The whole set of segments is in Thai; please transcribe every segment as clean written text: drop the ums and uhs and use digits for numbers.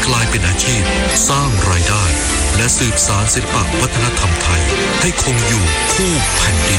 กลายเป็นอาชีพสร้างรายได้และสืบสานศิลปวัฒนธรรมไทยให้คงอยู่คู่แผ่นดิน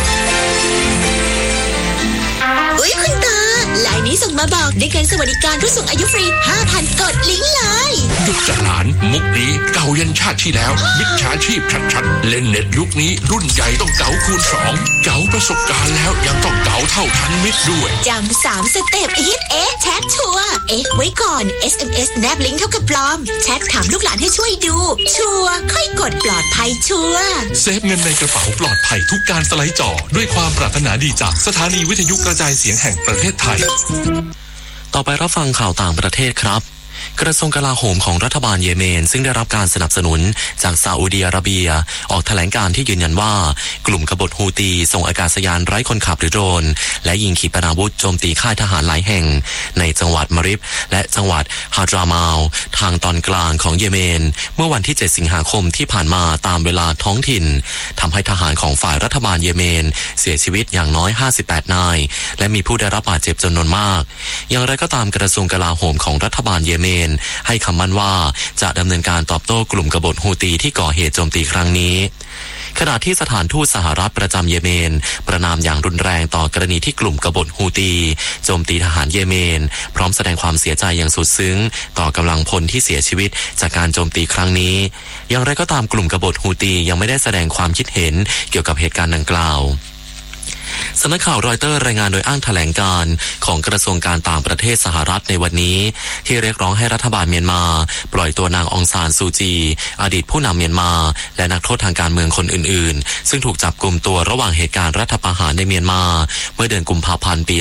อุ๊ยคุณตาไลน์นี้ส่งมาบอกได้เงินสวัสดิการผู้สูงอายุฟรี 5,000 กดลิงก์เลยยุคจากหลานมุกนี้เก่ายันชาติที่แล้วมิจฉาชีพชัดๆเล่นเน็ตยุคนี้รุ่นใหญ่ต้องเก๋าคูณ2เก๋าประสบการณ์แล้วยังต้องเก๋าเท่าทันมิตรด้วยจำ3 สเต็ปฮิตแชทชัวร์ไว้ก่อน SMS แนบลิงก์เท่ากับปลอมแชทถามลูกหลานให้ช่วยดูชัวร์ค่อยกดปลอดภัยชัวร์เซฟเงินในกระเป๋าปลอดภัยทุกการสไลด์จอด้วยความปรารถนาดีจากสถานีวิทยุกระจายเสียงแห่งประเทศไทยต่อไปรับฟังข่าวต่างประเทศครับกระทรวงกลาโหมของรัฐบาลเยเมนซึ่งได้รับการสนับสนุนจากซาอุดิอาระเบียออกแถลงการที่ยืนยันว่ากลุ่มกบฏฮูตีส่งอากาศยานไร้คนขับหรือโดรนและยิงขีปนาวุธโจมตีค่ายทหารหลายแห่งในจังหวัดมาริบและจังหวัดฮาดรามาลทางตอนกลางของเยเมนเมื่อวันที่7 สิงหาคมที่ผ่านมาตามเวลาท้องถิ่นทำให้ทหารของฝ่ายรัฐบาลเยเมนเสียชีวิตอย่างน้อย58 นายและมีผู้ได้รับบาดเจ็บจำนวนมากอย่างไรก็ตามกระทรวงกลาโหมของรัฐบาลเยเมนให้คำมั่นว่าจะดำเนินการตอบโต้กลุ่มกบฏฮูตีที่ก่อเหตุโจมตีครั้งนี้ขณะที่สถานทูตสหรัฐประจำเยเมนประณามอย่างรุนแรงต่อกรณีที่กลุ่มกบฏฮูตีโจมตีทหารเยเมนพร้อมแสดงความเสียใจอย่างสุดซึ้งต่อกำลังพลที่เสียชีวิตจากการโจมตีครั้งนี้อย่างไรก็ตามกลุ่มกบฏฮูตียังไม่ได้แสดงความคิดเห็นเกี่ยวกับเหตุการณ์ดังกล่าวสำนักข่าวรอยเตอร์รายงานโดยอ้างแถลงการของกระทรวงการต่างประเทศสหรัฐในวันนี้ที่เรียกร้องให้รัฐบาลเมียนมาปล่อยตัวนางองซานซูจีอดีตผู้นำเมียนมาและนักโทษทางการเมืองคนอื่นๆซึ่งถูกจับกุมตัวระหว่างเหตุการณ์รัฐประหารในเมียนมาเมื่อเดือนกุมภาพันธ์ปี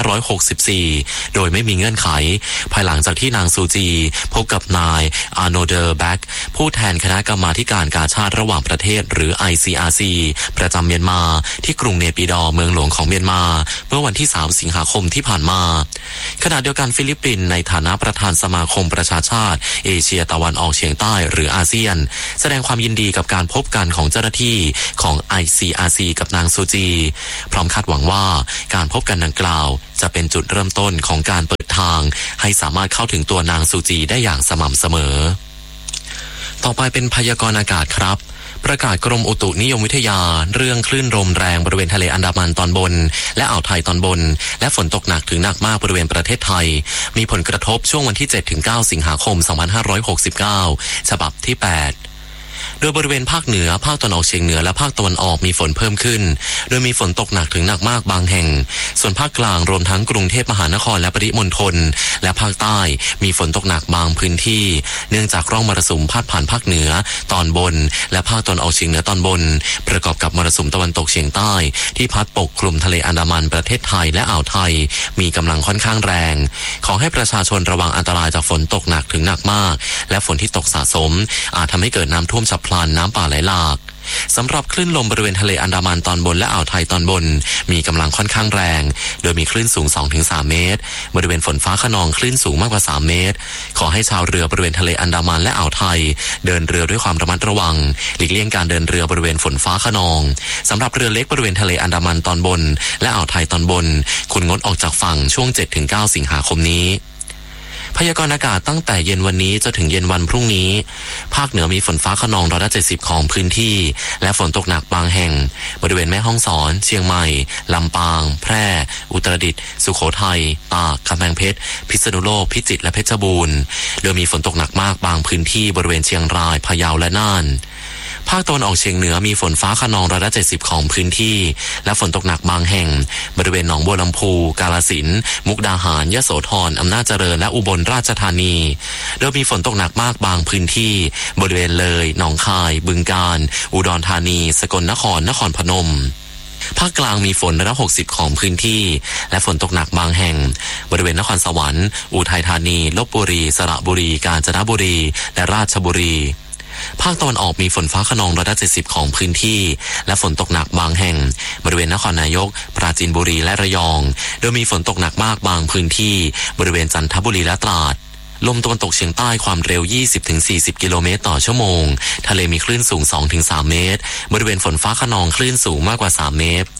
2564 โดยไม่มีเงื่อนไขภายหลังจากที่นางซูจีพบกับนายอาโนเดอร์แบ็กผู้แทนคณะกรรมาธิการกาชาดระหว่างประเทศหรือ ICRC ประจำเมียนมาที่กรุงเนปิดอร์เมืองหลวงของเมียนมาเมื่อวันที่3 สิงหาคมที่ผ่านมาขณะเดียวกันฟิลิปปินส์ในฐานะประธานสมาคมประชาชาติเอเชียตะวันออกเฉียงใต้หรืออาเซียนแสดงความยินดีกับการพบกันของเจ้าหน้าที่ของ ICRC กับนางซูจีพร้อมคาดหวังว่าการพบกันดังกล่าวจะเป็นจุดเริ่มต้นของการเปิดทางให้สามารถเข้าถึงตัวนางซูจีได้อย่างสม่ำเสมอต่อไปเป็นพยากรณ์อากาศครับประกาศกรมอุตุนิยมวิทยาเรื่องคลื่นลมแรงบริเวณทะเลอันดามันตอนบนและอ่าวไทยตอนบนและฝนตกหนักถึงหนักมากบริเวณประเทศไทยมีผลกระทบช่วงวันที่ 7-9 สิงหาคม 2569 ฉบับที่ 8โดยบริเวณภาคเหนือภาคตะวันออกเฉียงเหนือและภาคตะวันออกมีฝนเพิ่มขึ้นโดยมีฝนตกหนักถึงหนักมากบางแห่งส่วนภาคกลางรวมทั้งกรุงเทพมหานครและปริมณฑลและภาคใต้มีฝนตกหนักบางพื้นที่เนื่องจากร่องมรสุมพาดผ่านภาคเหนือตอนบนและภาคตะวันออกเฉียงเหนือตอนบนประกอบกับมรสุมตะวันตกเฉียงใต้ที่พัดปกคลุมทะเลอันดามันประเทศไทยและอ่าวไทยมีกำลังค่อนข้างแรงขอให้ประชาชนระวังอันตรายจากฝนตกหนักถึงหนักมากและฝนที่ตกสะสมอาจทำให้เกิดน้ำท่วมฉับพลันน้ำป่าไหลหลากสำหรับคลื่นลมบริเวณทะเลอันดามันตอนบนและอ่าวไทยตอนบนมีกำลังค่อนข้างแรงโดยมีคลื่นสูง 2-3 เมตรบริเวณฝนฟ้าคะนองคลื่นสูงมากกว่า3 เมตรขอให้ชาวเรือบริเวณทะเลอันดามันและอ่าวไทยเดินเรือด้วยความระมัดระวังหลีกเลี่ยงการเดินเรือบริเวณฝนฟ้าคะนองสำหรับเรือเล็กบริเวณทะเลอันดามันตอนบนและอ่าวไทยตอนบนควรงดออกจากฝั่งช่วง 7-9 สิงหาคมนี้พยากรณ์อากาศตั้งแต่เย็นวันนี้จนถึงเย็นวันพรุ่งนี้ภาคเหนือมีฝนฟ้าคะนอง170%ของพื้นที่และฝนตกหนักบางแห่งบริเวณแม่ฮ่องสอนเชียงใหม่ลำปางแพร่อุตรดิตถ์สุโขทัยตากกำแพงเพชรพิษณุโลกพิจิตรและเพชรบูรณ์โดยมีฝนตกหนักมากบางพื้นที่บริเวณเชียงรายพะเยาและน่านภาคตะวันออกเฉียงเหนือมีฝนฟ้าคะนอง170%ของพื้นที่และฝนตกหนักบางแห่งบริเวณหนองบัวลำพูกาฬสินธุ์มุกดาหารยโสธรอำนาจเจริญและอุบลราชธานีโดยมีฝนตกหนักมากบางพื้นที่บริเวณเลยหนองคายบึงกาฬอุดรธานีสกลนครนครพนมภาคกลางมีฝน160%ของพื้นที่และฝนตกหนักบางแห่งบริเวณนครสวรรค์อุทัยธานีลพบุรีสระบุรีกาญจนบุรีและราชบุรีภาคตะวันออกมีฝนฟ้าคะนอง170%ของพื้นที่และฝนตกหนักบางแห่งบริเวณนครนายกปราจีนบุรีและระยองโดยมีฝนตกหนักมากบางพื้นที่บริเวณจันทบุรีและตราดลมตะวันตกเฉียงใต้ความเร็ว 20-40 กิโลเมตรต่อชั่วโมงทะเลมีคลื่นสูง 2-3 เมตรบริเวณฝนฟ้าคะนองคลื่นสูงมากกว่า3 เมตร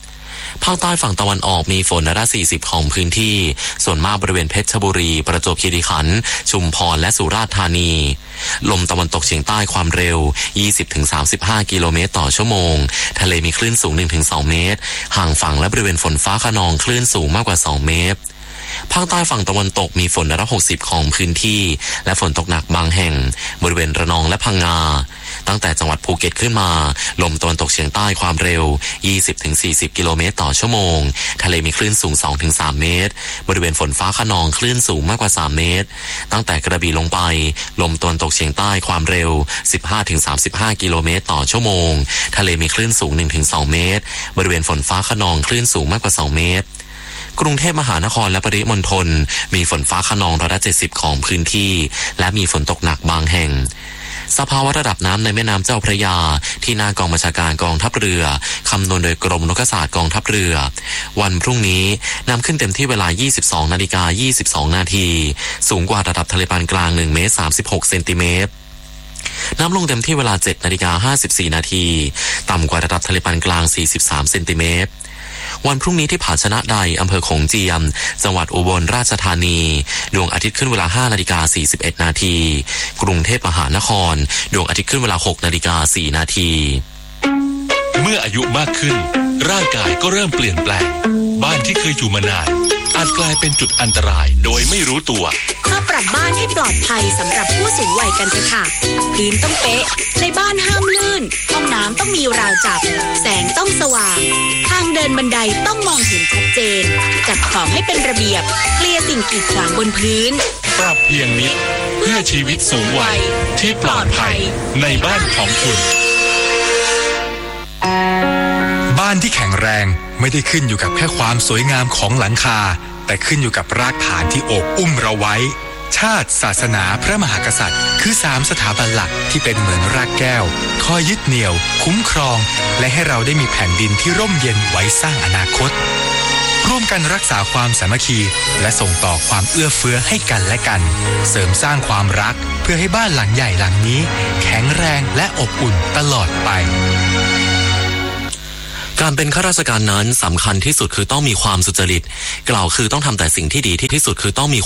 ภาคใต้ฝั่งตะวันออกมีฝนร้อยละ40ของพื้นที่ส่วนมากบริเวณเพชรบุรีประจวบคีรีขันธ์ชุมพรและสุราษฎร์ธานีลมตะวันตกเฉียงใต้ความเร็ว 20-35 กิโลเมตรต่อชั่วโมงทะเลมีคลื่นสูง 1-2 เมตรห่างฝั่งและบริเวณฝนฟ้าคะนองคลื่นสูงมากกว่า2 เมตรภาคใต้ฝั่งตะวันตกมีฝนร้อยละ60ของพื้นที่และฝนตกหนักบางแห่งบริเวณระนองและพังงาตั้งแต่จังหวัดภูเก็ตขึ้นมาลมตะวันตกเฉียงใต้ความเร็ว 20-40 กิโลเมตรต่อชั่วโมงทะเลมีคลื่นสูง 2-3 เมตรบริเวณฝนฟ้าคะนองคลื่นสูงมากกว่า3 เมตรตั้งแต่กระบี่ลงไปลมตะวันตกเฉียงใต้ความเร็ว 15-35 กิโลเมตรต่อชั่วโมงทะเลมีคลื่นสูง 1-2 เมตรบริเวณฝนฟ้าคะนองคลื่นสูงมากกว่า2 เมตรกรุงเทพมหานครและปริมณฑลมีฝนฟ้าคะนองร้อยละ70ของพื้นที่และมีฝนตกหนักบางแห่งสภาวะระดับน้ำในแม่น้ำเจ้าพระยาที่หน้ากองบัญชาการกองทัพเรือคำนวณโดยกรมนกศาสตร์กองทัพเรือวันพรุ่งนี้น้ำขึ้นเต็มที่เวลา 22:22 นาทีสูงกว่าระดับทะเลปานกลาง1 เมตร 36 เซนติเมตรน้ำลงเต็มที่เวลา 7:54 นาทีต่ำกว่าระดับทะเลปานกลาง43 เซนติเมตรวันพรุ่งนี้ที่ผาชนะใดอำเภอโขงเจียมจังหวัดอุบลราชธานีดวงอาทิตย์ขึ้นเวลา 5:41 นาทีกรุงเทพมหานครดวงอาทิตย์ขึ้นเวลา 6:04 นาทีเมื่ออายุมากขึ้นร่างกายก็เริ่มเปลี่ยนแปลงบ้านที่เคยอยู่มานานอาจกลายเป็นจุดอันตรายโดยไม่รู้ตัวมาปรับบ้านให้ปลอดภัยสำหรับผู้สูงวัยกันเถอะค่ะพื้นต้องเป๊ะในบ้านห้ามลื่นห้องน้ำต้องมีราวจับแสงต้องสว่างทางเดินบันไดต้องมองเห็นชัดเจนจัดของให้เป็นระเบียบเคลียร์สิ่งกีดขวางบนพื้นปรับเพียงนิดเพื่อชีวิตสูงวัยที่ปลอดภัยในบ้านของคุณบ้านที่แข็งแรงไม่ได้ขึ้นอยู่กับแค่ความสวยงามของหลังคาแต่ขึ้นอยู่กับรากฐานที่โอบอุ้มเราไว้ชาติศาสนาพระมหากษัตริย์คือ3สถาบันหลักที่เป็นเหมือนรากแก้วคอยยึดเหนี่ยวคุ้มครองและให้เราได้มีแผ่นดินที่ร่มเย็นไว้สร้างอนาคตร่วมกันรักษาความสามัคคีและส่งต่อความเอื้อเฟื้อให้กันและกันเสริมสร้างความรักเพื่อให้บ้านหลังใหญ่หลังนี้แข็งแรงและอบอุ่นตลอดไปการเป็นข้าราชการนั้นสำคัญที่สุดคือต้องมีความสุจริตกล่าวคือต้องทำแต่สิ่งที่ดีที่สุดคือต้องมี